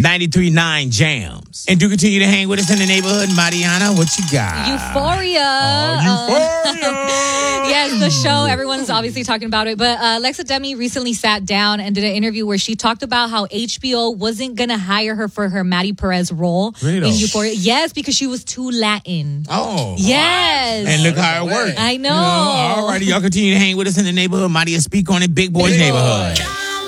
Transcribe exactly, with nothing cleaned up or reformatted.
ninety-three point nine Jams. And do continue to hang with us in the neighborhood. Mariana, what you got? Euphoria. Oh, Euphoria. Uh, yes, the show. Everyone's obviously talking about it. But uh, Lexa Demi recently sat down and did an interview where she talked about how H B O wasn't going to hire her for her Maddie Perez role Really? in Euphoria. Yes, because she was too Latin. Oh. Yes. And look how it worked. I know. You know all righty, y'all continue to hang with us in the neighborhood. Maria, speak on it. Big Boys Neighborhood.